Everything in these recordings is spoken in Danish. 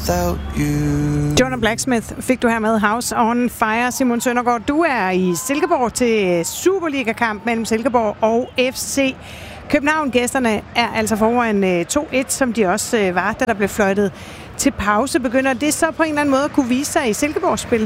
without you. Jordan Blacksmith fik du her med House on Fire. Simon Søndergaard, du er i Silkeborg til Superliga-kamp mellem Silkeborg og FC København. Gæsterne er altså foran 2-1, som de også var, da der blev fløjtet til pause. Begynder det så på en eller anden måde at kunne vise sig i Silkeborgs spil?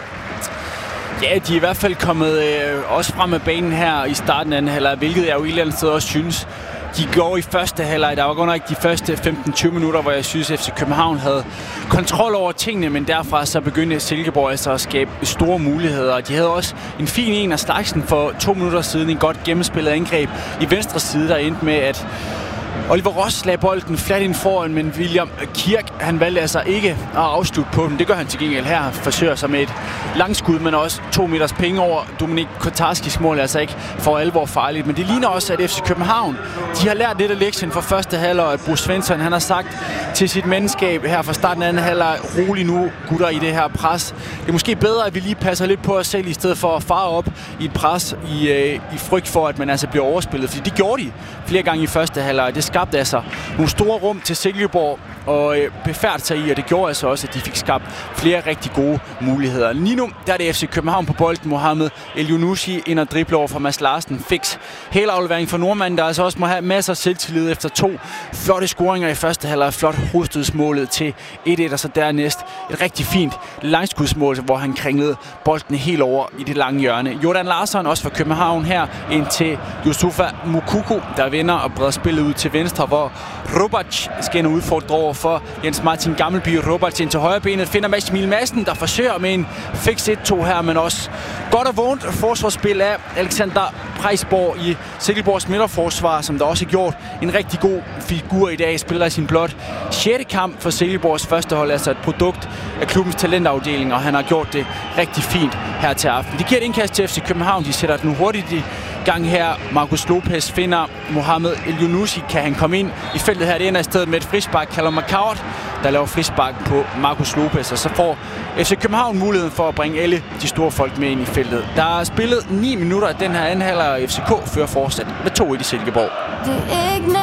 Ja, de er i hvert fald kommet også frem med banen her i starten af anden halvleg, hvilket jeg jo et eller andet sted også synes. De går i første halvleg. Der var godt nok de første 15-20 minutter, hvor jeg synes, at FC København havde kontrol over tingene, men derfra så begyndte Silkeborg altså at skabe store muligheder. De havde også en fin en af slagsen for 2 minutter siden, en godt gennemspillet angreb i venstre side, der endte med, at Oliver Ross lagde bolden flat ind foran, men William Kirk, han valgte altså ikke at afslutte på den. Det gør han til gengæld her. Forsøger sig med et langskud, men også 2 meters penge over. Dominik Kotarskis mål er altså ikke for alvor farligt. Men det ligner også, at FC København, de har lært lidt af lektien fra første halvleg, at Bruce Svensson, han har sagt til sit mandskab her fra starten af anden halvleg, rolig nu, gutter, i det her pres. Det er måske bedre, at vi lige passer lidt på os selv, i stedet for at fare op i et pres i frygt for, at man altså bliver overspillet. Fordi det gjorde de flere gange i første halvleg. Det skabte altså nogle store rum til Silkeborg og befærde sig i, og det gjorde altså også, at de fik skabt flere rigtig gode muligheder. Lige nu, der er det FC København på bolden. Mohamed El-Yunusi ind og dribler over fra Mads Larsen. Fix helaflevering for nordmanden, der altså også må have masser af selvtillid efter 2 flotte scoringer i første halvleg. Flot hovedstødsmålet til 1-1, og så dernæst et rigtig fint langskudsmål, hvor han kringlede bolden helt over i det lange hjørne. Jordan Larsson også for København her ind til Yusufa Moukoko, der vender og breder spillet ud til venstre, hvor Robac skal udfordre over for Jens Martin Gammelby. Robac ind til højre benet, finder Mads Emil Madsen, der forsøger med en fix 1-2 her, men også godt og vågent forsvarsspil af Alexander Preisborg i Silkeborgs midterforsvar, som der også har gjort en rigtig god figur i dag. Spiller i sin blot 6. kamp for Silkeborgs første hold, altså et produkt af klubbens talentafdeling, og han har gjort det rigtig fint her til aften. De giver et indkast til FC København, de sætter den nu hurtigt i gang her. Marcus Lopez finder Mohamed El-Yunusi. Kan han komme ind i feltet her? Det ender i stedet med et frispark. Callum McCourt, der laver frispark på Marcus Lopez, og så får FC København muligheden for at bringe alle de store folk med ind i feltet. Der er spillet 9 minutter af den her anden halvleg, og FCK fører fortsat med 2-1 i Silkeborg.